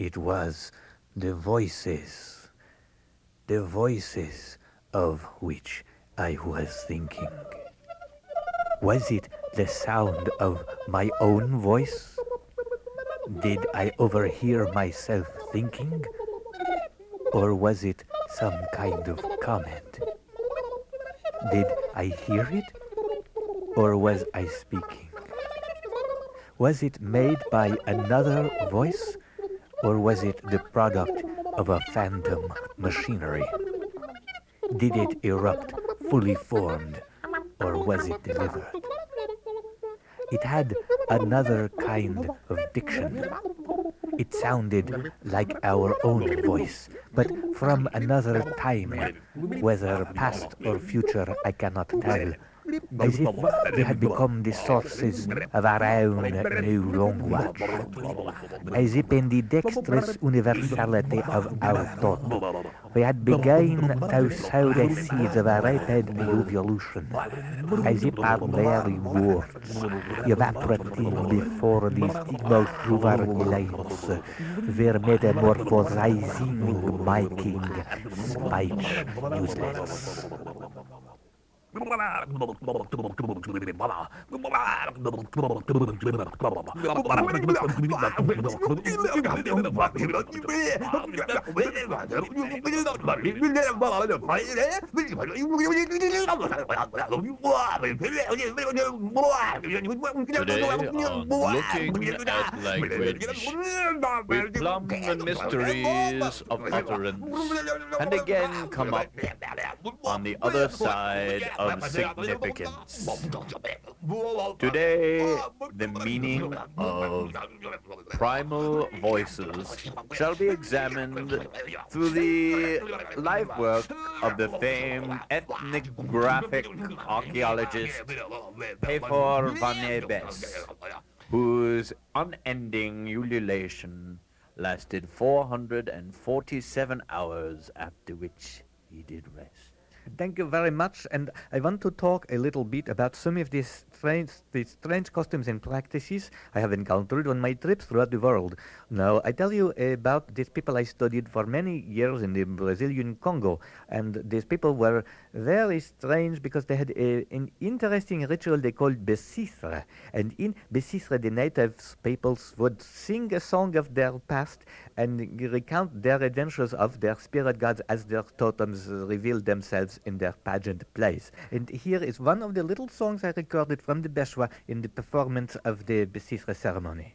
It was the voices of which I was thinking. Was it the sound of my own voice? Did I overhear myself thinking? Or was it some kind of comment? Did I hear it? Or was I speaking? Was it made by another voice? Or was it the product of a phantom machinery? Did it erupt fully formed? Or was it delivered? It had another kind of diction. It sounded like our own voice, but from another time, whether past or future I cannot tell, as if they had become the sources of our own new language, as if in the dexterous universality of our thought, we had begun to sow the seeds of a rapid evolution, as if our very words, evaporating before the stigma-covered lines, were metamorphosizing, making speech useless. Today on Looking at Language, we plumb the mysteries of utterance and again come up on the other side of significance. Today, the meaning of primal voices shall be examined through the life work of the famed ethnographic archaeologist Pefor van Ebes, whose unending ululation lasted 447 hours, after which he did rest. Thank you very much, and I want to talk a little bit about some of these strange customs and practices I have encountered on my trips throughout the world. Now, I tell you about these people I studied for many years in the Brazilian Congo, and these people were very strange because they had an interesting ritual they called Besisra, and in Besisra the native peoples would sing a song of their past and recount their adventures of their spirit gods as their totems revealed themselves in their pageant plays. And here is one of the little songs I recorded from the Beshwa in the performance of the Besisra ceremony.